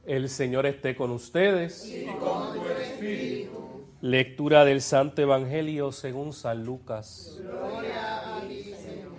El Señor esté con ustedes. Y con tu espíritu. Lectura del Santo Evangelio según San Lucas. Gloria a ti, Señor.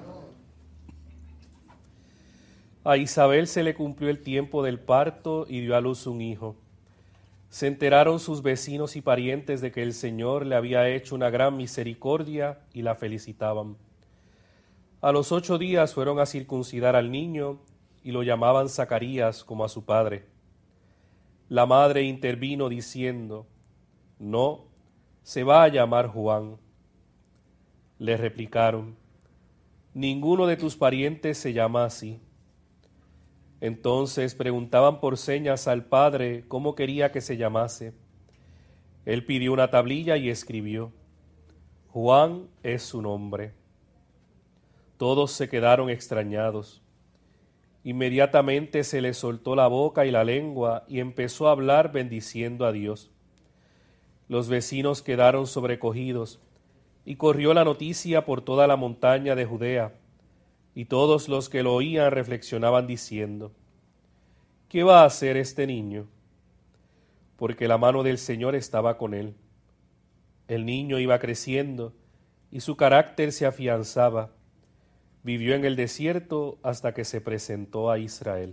A Isabel se le cumplió el tiempo del parto y dio a luz un hijo. Se enteraron sus vecinos y parientes de que el Señor le había hecho una gran misericordia y la felicitaban. A los 8 días fueron a circuncidar al niño y lo llamaban Zacarías como a su padre. La madre intervino diciendo: «No, se va a llamar Juan». Le replicaron: «Ninguno de tus parientes se llama así». Entonces preguntaban por señas al padre cómo quería que se llamase. Él pidió una tablilla y escribió: «Juan es su nombre». Todos se quedaron extrañados. Inmediatamente se le soltó la boca y la lengua y empezó a hablar bendiciendo a Dios. Los vecinos quedaron sobrecogidos y corrió la noticia por toda la montaña de Judea, y todos los que lo oían reflexionaban diciendo: ¿qué va a hacer este niño? Porque la mano del Señor estaba con él. El niño iba creciendo y su carácter se afianzaba. Vivió en el desierto hasta que se presentó a Israel.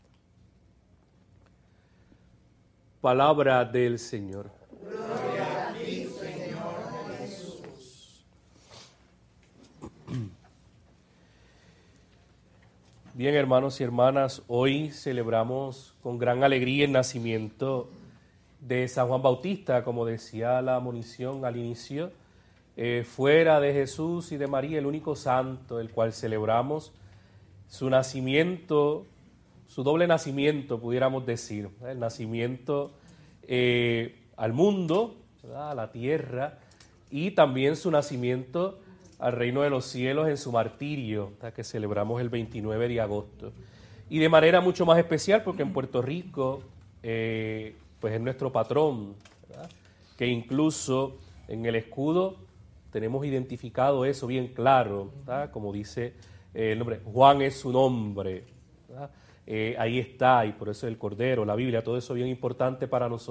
Palabra del Señor. Gloria a ti, Señor Jesús. Bien, hermanos y hermanas, hoy celebramos con gran alegría el nacimiento de San Juan Bautista, como decía la monición al inicio. Fuera de Jesús y de María, el único santo el cual celebramos su nacimiento, su doble nacimiento, pudiéramos decir, el nacimiento al mundo, ¿verdad?, a la tierra, y también su nacimiento al reino de los cielos en su martirio, ¿verdad?, que celebramos el 29 de agosto. Y de manera mucho más especial porque en Puerto Rico pues es nuestro patrón, ¿verdad?, que incluso en el escudo tenemos identificado eso bien claro, ¿verdad?, como dice el nombre, Juan es su nombre, ¿verdad? Ahí está, y por eso el Cordero, la Biblia, todo eso bien importante para nosotros.